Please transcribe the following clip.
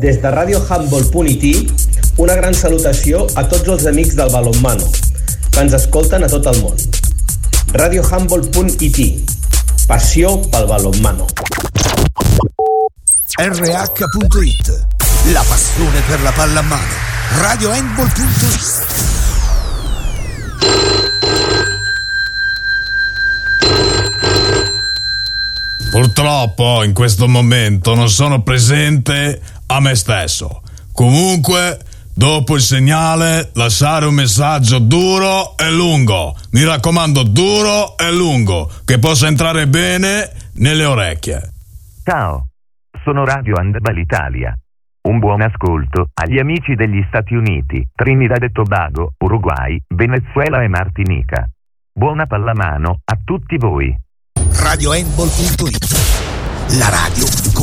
Des de radiohandball.it, una gran salutació a tots els amics del balonmano, que ens escolten a tot el món. radiohandball.it, passió pel balonmano. RH.it, la passione per la pallamano. radiohandball.it. Purtroppo in questo momento non sono presente a me stesso. Comunque, dopo il segnale, lasciare un messaggio duro e lungo. Mi raccomando, duro e lungo, che possa entrare bene nelle orecchie. Ciao, sono Radio Handball Italia. Un buon ascolto agli amici degli Stati Uniti, Trinidad e Tobago, Uruguay, Venezuela e Martinica. Buona pallamano a tutti voi. radiohandball.it, la radio